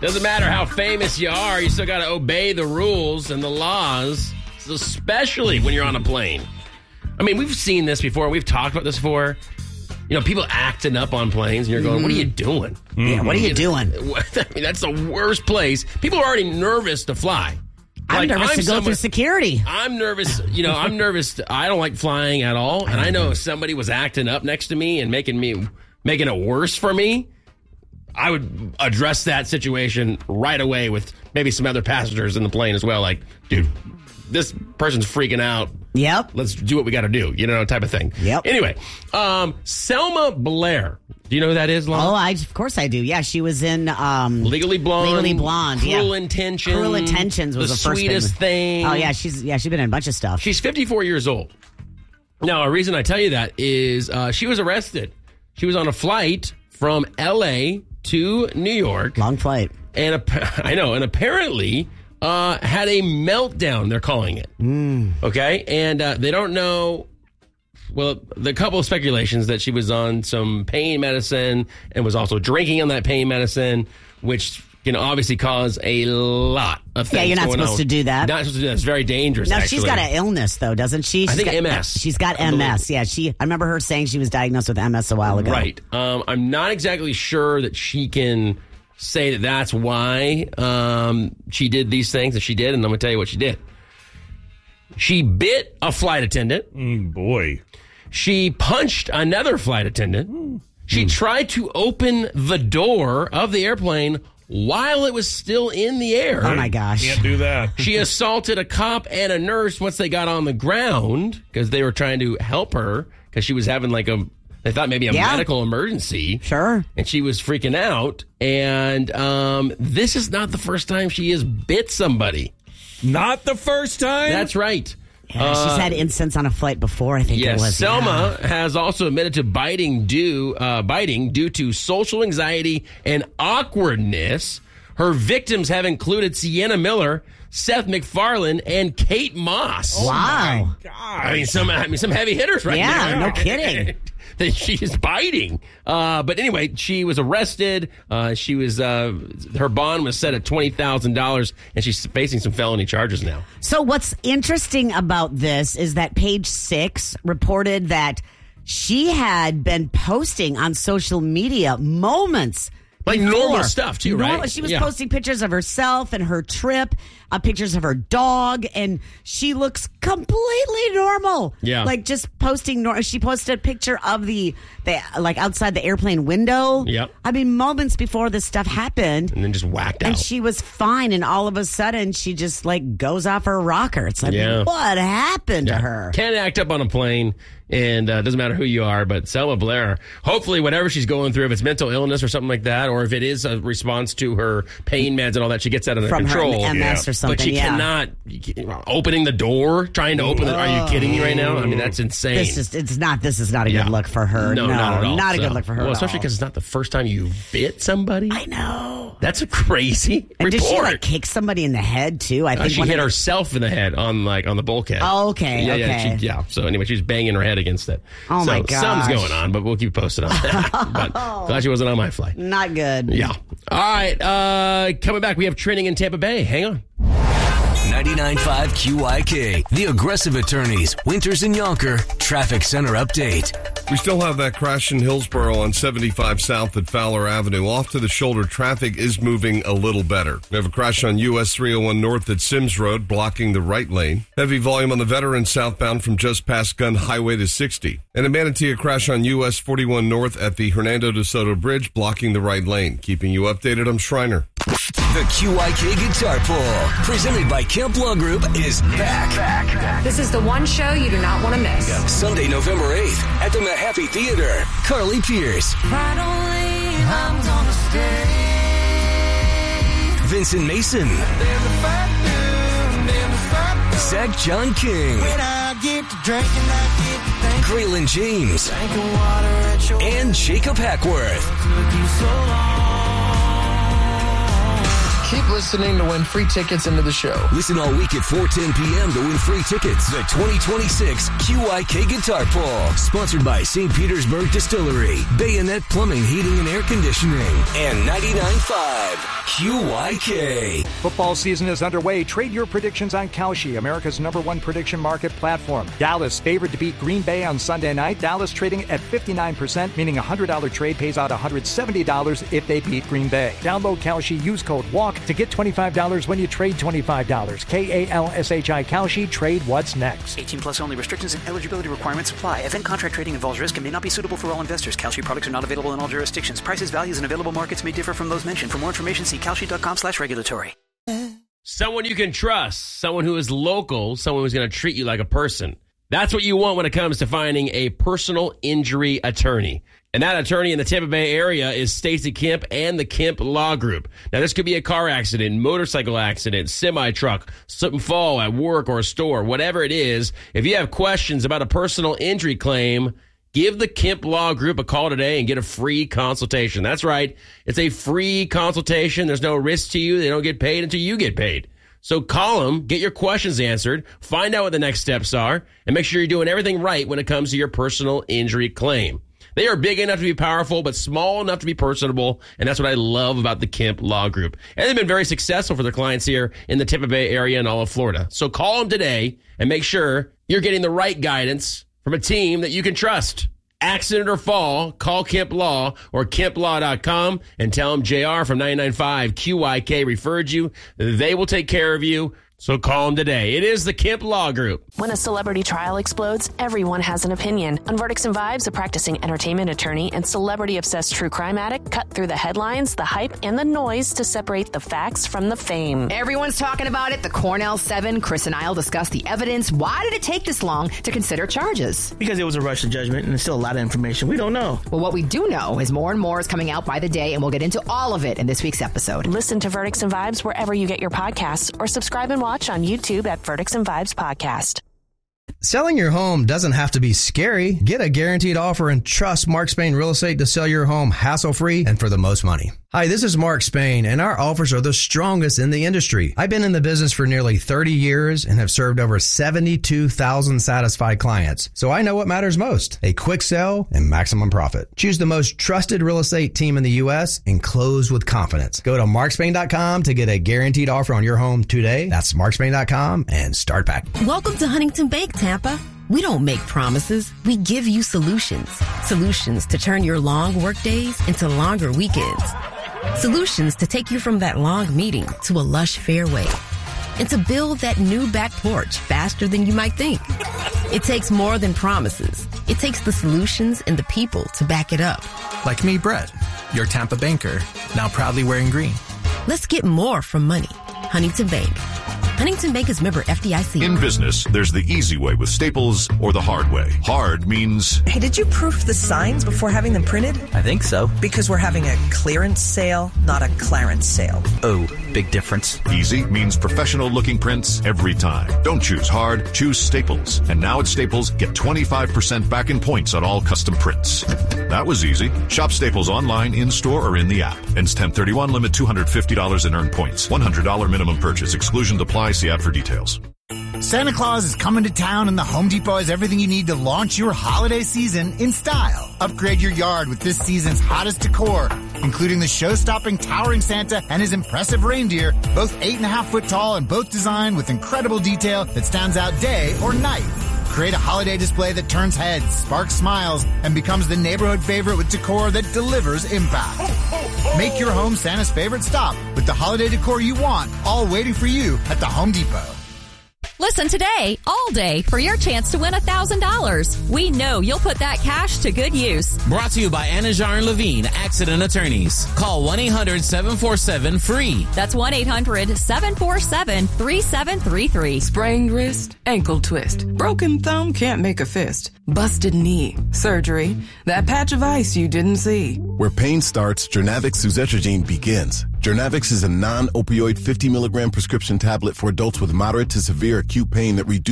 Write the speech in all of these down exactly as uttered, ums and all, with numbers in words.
Doesn't matter how famous you are, you still got to obey the rules and the laws, especially when you're on a plane. I mean, we've seen this before. We've talked about this before. You know, people acting up on planes, and you're going, mm-hmm. what are you doing? Yeah, what are you doing? I mean, that's the worst place. People are already nervous to fly. I'm like, nervous I'm to go someone, through security. I'm nervous. You know, I'm nervous. To, I don't like flying at all. And I know if somebody was acting up next to me and making me making it worse for me, I would address that situation right away with maybe some other passengers in the plane as well. Like, dude, this person's freaking out. Yep. Let's do what we got to do, you know, type of thing. Yep. Anyway, um, Selma Blair. Do you know who that is, Lon? Oh, I, of course I do. Yeah, she was in um, Legally Blonde. Legally Blonde. Cruel yeah. Intentions. Cruel Intentions was the, the first sweetest thing. thing. Oh yeah, she's yeah she's been in a bunch of stuff. She's fifty-four years old. Now, a reason I tell you that is uh, she was arrested. She was on a flight from L A to New York. Long flight. And I know, and apparently uh, had a meltdown, they're calling it. Mm. Okay? And uh, they don't know, well, the couple of speculations that she was on some pain medicine and was also drinking on that pain medicine, which can obviously cause a lot of things. Yeah, you're not going supposed on. to do that. Not supposed to do that. It's very dangerous, No, actually. she's got an illness, though, doesn't she? She's I think got, M S. She's got M S. Yeah, she. I remember her saying she was diagnosed with M S a while ago. Right. Um, I'm not exactly sure that she can say that that's why um, she did these things that she did, and I'm going to tell you what she did. She bit a flight attendant. Mm, boy. She punched another flight attendant. Mm. She mm. tried to open the door of the airplane while it was still in the air. Oh, my gosh. Can't do that. She assaulted a cop and a nurse once they got on the ground because they were trying to help her because she was having like a, they thought maybe a yeah. medical emergency. Sure. And she was freaking out. And um, this is not the first time she has bit somebody. Not the first time? That's right. Yeah, uh, she's had incidents on a flight before, I think yes, it was. Selma yeah. has also admitted to biting due, uh, biting due to social anxiety and awkwardness. Her victims have included Sienna Miller, Seth MacFarlane, and Kate Moss. Wow. Oh my God. I mean, some I mean, some heavy hitters right yeah, there. no kidding. That she's biting. Uh, but anyway, she was arrested. Uh, she was uh, her bond was set at twenty thousand dollars, and she's facing some felony charges now. So what's interesting about this is that Page Six reported that she had been posting on social media moments like before. normal stuff too, right? Normal. She was yeah. posting pictures of herself and her trip, uh, pictures of her dog, and she looks completely normal. Yeah, like just posting. Nor- she posted a picture of the, the like outside the airplane window. Yep. I mean, moments before this stuff happened, and then just whacked out. And she was fine, and all of a sudden, she just like goes off her rocker. It's like, yeah. what happened yeah. to her? Can't act up on a plane. And uh, doesn't matter who you are, but Selma Blair, hopefully whatever she's going through, if it's mental illness or something like that, or if it is a response to her pain meds and all that, she gets that under From control. Her M S yeah. or something, But she yeah. cannot, opening the door, trying to open it. Are you kidding me right now? I mean, that's insane. This is, it's not, this is not a yeah. good look for her. No, no not at all. Not a so, good look for her. Well, especially because it's not the first time you bit somebody. I know. That's a crazy and report. Did she like kick somebody in the head too? I uh, think she hit herself in the head on like on the bulkhead. Oh, okay. Yeah, okay. yeah, she, yeah. So anyway, she's banging her head against it. Oh so my gosh. Something's going on, but we'll keep posted on that. But glad she wasn't on my flight. Not good. Yeah. All right. Uh, coming back, we have training in Tampa Bay. Hang on. ninety-nine point five Q I K, The Aggressive Attorneys, Winters and Yonker, Traffic Center Update. We still have that crash in Hillsborough on seventy-five South at Fowler Avenue. Off to the shoulder, traffic is moving a little better. We have a crash on U S three oh one North at Sims Road, blocking the right lane. Heavy volume on the Veteran southbound from just past Gun Highway to sixty. And a Manatee crash on U S forty-one North at the Hernando de Soto Bridge, blocking the right lane. Keeping you updated, I'm Schreiner. The Q I K Guitar Pull, presented by Camp Law Group, is back. back, back. This is the one show you do not want to miss. Sunday, November eighth, at the Mahaffey Theater. Carly Pierce. Vincent Mason. Zach John King. Graylin James. And Jacob Hackworth. Keep listening to win free tickets into the show. Listen all week at four ten p.m. to win free tickets. The twenty twenty-six Q I K Guitar Pull. Sponsored by Saint Petersburg Distillery, Bayonet Plumbing, Heating, and Air Conditioning, and ninety-nine point five Q I K. Football season is underway. Trade your predictions on Kalshi, America's number one prediction market platform. Dallas favored to beat Green Bay on Sunday night. Dallas trading at fifty-nine percent, meaning a one hundred dollars trade pays out one hundred seventy dollars if they beat Green Bay. Download Kalshi, use code WALK to get twenty-five dollars when you trade twenty-five dollars. K A L S H I Kalshi. Trade what's next. eighteen plus only. Restrictions and eligibility requirements apply. Event contract trading involves risk and may not be suitable for all investors. Kalshi products are not available in all jurisdictions. Prices, values, and available markets may differ from those mentioned. For more information, see kalshi.com slash regulatory. Someone you can trust, someone who is local, someone who's going to treat you like a person. That's what you want when it comes to finding a personal injury attorney. And that attorney in the Tampa Bay area is Stacey Kemp and the Kemp Law Group. Now, this could be a car accident, motorcycle accident, semi-truck, slip and fall at work or a store, whatever it is. If you have questions about a personal injury claim, give the Kemp Law Group a call today and get a free consultation. That's right. It's a free consultation. There's no risk to you. They don't get paid until you get paid. So call them, get your questions answered, find out what the next steps are, and make sure you're doing everything right when it comes to your personal injury claim. They are big enough to be powerful, but small enough to be personable, and that's what I love about the Kemp Law Group. And they've been very successful for their clients here in the Tampa Bay area and all of Florida. So call them today and make sure you're getting the right guidance from a team that you can trust. Accident or fall, call Kemp Law or kemp law dot com and tell them J R from ninety-nine point five Q I K referred you. They will take care of you. So call them today. It is the Kemp Law Group. When a celebrity trial explodes, everyone has an opinion. On Verdicts and Vibes, a practicing entertainment attorney and celebrity-obsessed true crime addict cut through the headlines, the hype, and the noise to separate the facts from the fame. Everyone's talking about it. The Cornell Seven. Chris and I will discuss the evidence. Why did it take this long to consider charges? Because it was a rush to judgment, and there's still a lot of information we don't know. Well, what we do know is more and more is coming out by the day, and we'll get into all of it in this week's episode. Listen to Verdicts and Vibes wherever you get your podcasts, or subscribe and watch on YouTube at Verdicts and Vibes Podcast. Selling your home doesn't have to be scary. Get a guaranteed offer and trust Mark Spain Real Estate to sell your home hassle-free and for the most money. Hi, this is Mark Spain, and our offers are the strongest in the industry. I've been in the business for nearly thirty years and have served over seventy-two thousand satisfied clients. So I know what matters most, a quick sell and maximum profit. Choose the most trusted real estate team in the U S and close with confidence. Go to mark spain dot com to get a guaranteed offer on your home today. That's mark spain dot com and start back. Welcome to Huntington Bank, Tampa. We don't make promises. We give you solutions. Solutions to turn your long work days into longer weekends. Solutions to take you from that long meeting to a lush fairway. And to build that new back porch faster than you might think. It takes more than promises. It takes the solutions and the people to back it up. Like me, Brett, your Tampa banker, now proudly wearing green. Let's get more from money. Huntington Bank. Huntington Bank is member F D I C. In business, there's the easy way with Staples or the hard way. Hard means... Hey, did you proof the signs before having them printed? I think so. Because we're having a clearance sale, not a Clarence sale. Oh, big difference. Easy means professional-looking prints every time. Don't choose hard, choose Staples. And now at Staples, get twenty-five percent back in points on all custom prints. That was easy. Shop Staples online, in-store, or in the app. Ends ten thirty-one, limit two hundred fifty dollars in earned points. one hundred dollars minimum purchase. Exclusions apply. See app for details. Santa Claus is coming to town, and the Home Depot has everything you need to launch your holiday season in style. Upgrade your yard with this season's hottest decor, including the show-stopping towering Santa and his impressive reindeer, both eight and a half foot tall and both designed with incredible detail that stands out day or night. Create a holiday display that turns heads, sparks smiles, and becomes the neighborhood favorite with decor that delivers impact. Make your home Santa's favorite stop with the holiday decor you want, all waiting for you at the Home Depot. Listen today, all day, for your chance to win one thousand dollars. We know you'll put that cash to good use. Brought to you by Anajar and Levine, Accident Attorneys. Call one eight hundred seven four seven free. That's one eight hundred seven four seven three seven three three. Sprained wrist, ankle twist, broken thumb can't make a fist, busted knee, surgery, that patch of ice you didn't see. Where pain starts, Jernavix suzetrigine begins. Jernavix is a non-opioid fifty milligram prescription tablet for adults with moderate to severe acute pain that reduces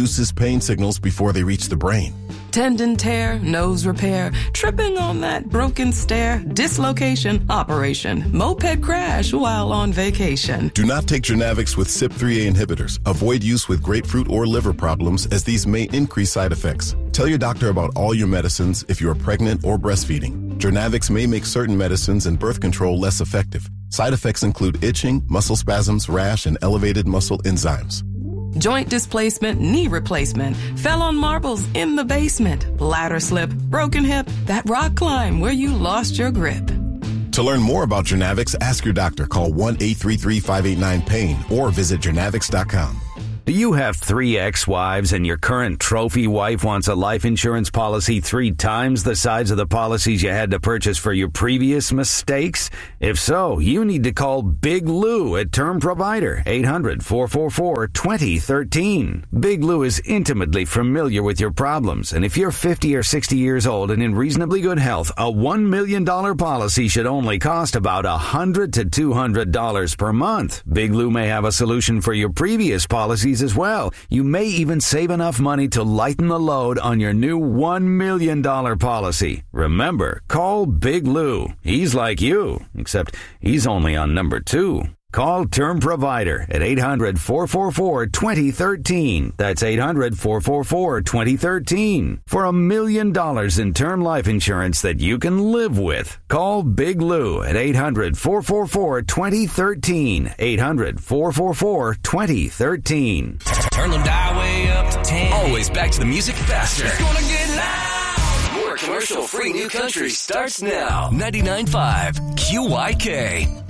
reduces pain signals before they reach the brain. Tendon tear, nose repair, tripping on that broken stair, dislocation, operation, moped crash while on vacation. Do not take Journavx with C Y P three A inhibitors. Avoid use with grapefruit or liver problems, as these may increase side effects. Tell your doctor about all your medicines if you are pregnant or breastfeeding. Journavx may make certain medicines and birth control less effective. Side effects include itching, muscle spasms, rash, and elevated muscle enzymes. Joint displacement, knee replacement, fell on marbles in the basement, ladder slip, broken hip, that rock climb where you lost your grip. To learn more about Journavx, ask your doctor. Call one eight three three, five eight nine, pain or visit Journavx dot com. Do you have three ex-wives and your current trophy wife wants a life insurance policy three times the size of the policies you had to purchase for your previous mistakes? If so, you need to call Big Lou at Term Provider, eight hundred, four four four, two zero one three. Big Lou is intimately familiar with your problems, and if you're fifty or sixty years old and in reasonably good health, a one million dollars policy should only cost about one hundred to two hundred dollars per month. Big Lou may have a solution for your previous policies as well. You may even save enough money to lighten the load on your new one million dollars policy. Remember, call Big Lou. He's like you, except he's only on number two. Call Term Provider at eight hundred, four four four, two zero one three. That's eight hundred, four four four, two zero one three. For a million dollars in term life insurance that you can live with. Call Big Lou at eight hundred, four four four, two zero one three. eight hundred, four four four, two zero one three. Turn them dial way up to ten. Always back to the music faster. It's gonna get loud. More commercial-free new country starts now. ninety-nine point five Q Y K.